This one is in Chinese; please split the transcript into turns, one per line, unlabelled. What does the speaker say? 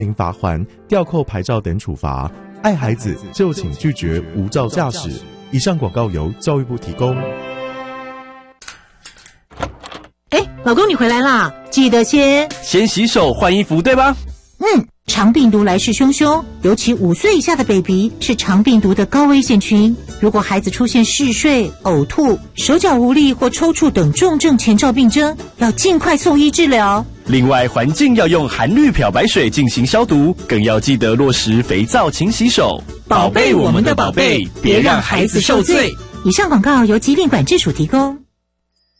零罚锾、吊扣牌照等处罚。爱孩子就请拒绝无照驾驶。以上广告由教育部提供。
老公你回来啦，记得先
洗手换衣服，对吧？
肠病毒来势汹汹，尤其5岁以下的 baby 是肠病毒的高危险群。如果孩子出现嗜睡、呕吐、手脚无力或抽搐等重症前兆病征，要尽快送医治疗。
另外，环境要用含氯漂白水进行消毒，更要记得落实肥皂勤洗手，
宝贝我们的宝贝，别让孩子受罪。以上广告由疾病管制署提供。